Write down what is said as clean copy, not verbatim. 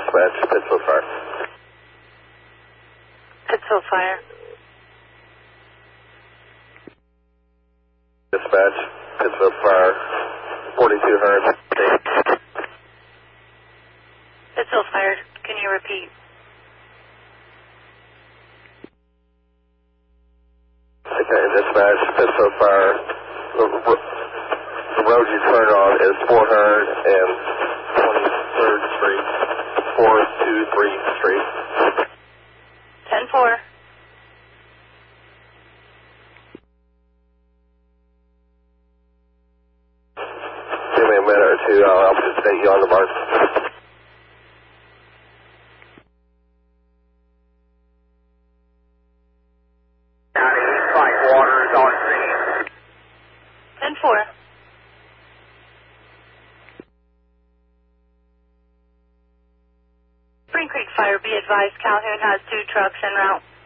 dispatch, Pittsfield Fire. Pittsfield Fire. Dispatch, Pittsfield Fire, 42 Hearn. Pittsfield Fire, can you repeat? Okay, dispatch, Pittsfield Fire. The road you turn on is 4 Hearn and 23rd Street, 423 Street. 10-4. Give me a minute or two, I'll state you on the mark. Water is on scene. 10-4. Spring Creek Fire, be advised, Calhoun has 2 trucks en route.